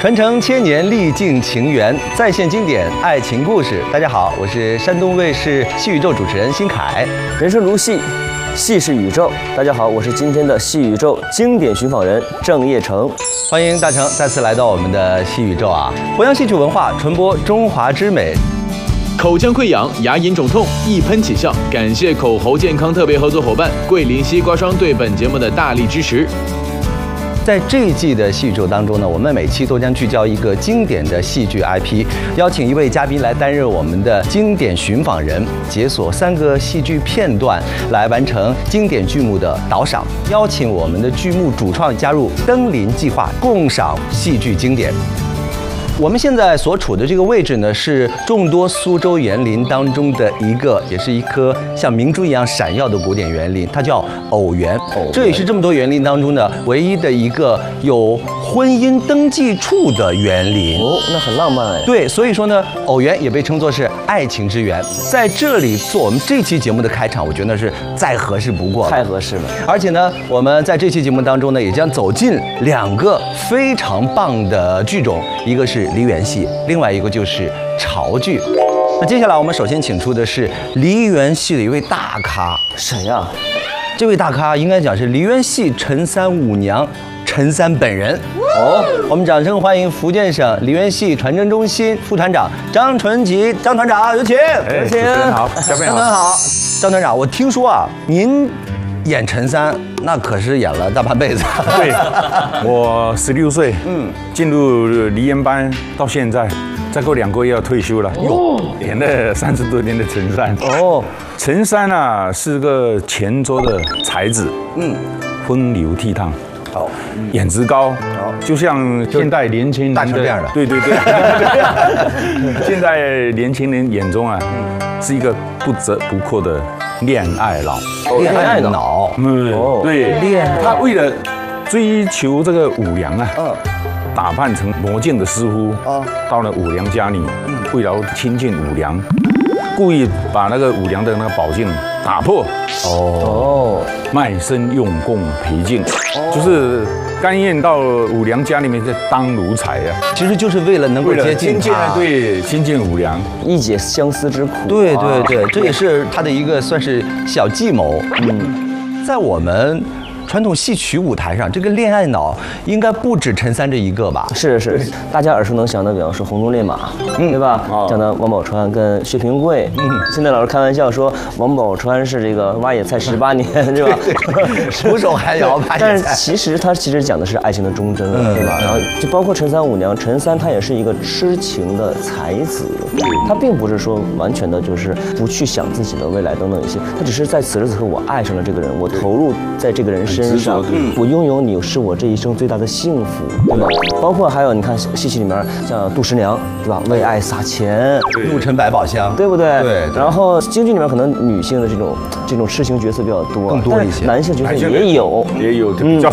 传承千年，历尽情缘，再现经典爱情故事。大家好，我是山东卫视戏宇宙主持人辛凯。 人生如戏，戏是宇宙。大家好，我是今天的戏宇宙经典寻访人郑业成。 欢迎大成再次来到我们的戏宇宙啊！弘扬戏曲文化，传播中华之美。 口腔溃疡、牙龈肿痛，一喷起效。感谢口喉健康特别合作伙伴桂林西瓜霜对本节目的大力支持。 在这一季的戏宇宙当中呢，我们每期都将聚焦一个经典的戏剧 IP， 邀请一位嘉宾来担任我们的经典寻访人，解锁3个戏剧片段，来完成经典剧目的导赏。邀请我们的剧目主创加入登临计划，共赏戏剧经典。我们现在所处的这个位置呢，是众多苏州园林当中的一个，也是一棵像明珠一样闪耀的古典园林，它叫偶园。这也是这么多园林当中呢唯一的一个有婚姻登记处的园林。 哦，那很浪漫哎。 对，所以说呢，偶园也被称作是爱情之园。在这里做我们这期节目的开场，我觉得是再合适不过了， 太合适了。而且呢，我们在这期节目当中呢，也将走进2个非常棒的剧种，一个是梨园戏，另外一个就是潮剧。那接下来我们首先请出的是梨园戏的一位大咖， 谁呀？ 这位大咖应该讲是梨园戏陈三五娘陈三本人。我们掌声欢迎福建省梨园戏传承中心副团长张纯吉，张团长有请。 主持人好，嘉宾好。 张团好，张团长，我听说啊，您演陈三，那可是演了大半辈子。 对，我16岁，进入梨园班到现在，再过2个月要退休了。演了30多年的陈三。陈三啊是个泉州的才子，风流倜傥，颜值高，就像现代年轻人大成这样的。 对。现在年轻人眼中啊，是一个不折不扣的恋爱脑。 恋爱脑， 对，他为了追求这个五娘啊，打扮成魔镜的师傅，到了五娘家里，为了亲近五娘，故意把那个五娘的那个宝镜打破，卖身用供陪镜，就是甘愿到五娘家里面去当奴才啊， 其实就是为了能够接近她， 对，亲近五娘， 一解相思之苦。 对，这也是他的一个算是小计谋。在我们传统戏曲舞台上，这个恋爱脑应该不止陈三这一个吧？ 是，大家耳熟能详的，比方说《红鬃烈马》，对吧？讲的王宝钏跟薛平贵。现在老师开玩笑说，王宝钏是这个挖野菜18年，是吧？ 徒手还摇挖野菜。 但是其实讲的是爱情的忠贞，对吧？然后就包括陈三五娘，陈三他也是一个痴情的才子，他并不是说完全的就是不去想自己的未来等等一些，他只是在此时此刻我爱上了这个人，我投入在这个人身上，我拥有你是我这一生最大的幸福，对吧？包括还有你看戏曲里面像杜十娘，对吧？为爱撒钱， 入城百宝箱， 对不对？ 对。 然后京剧里面可能女性的这种痴情角色比较多， 更多一些， 男性角色也有， 比较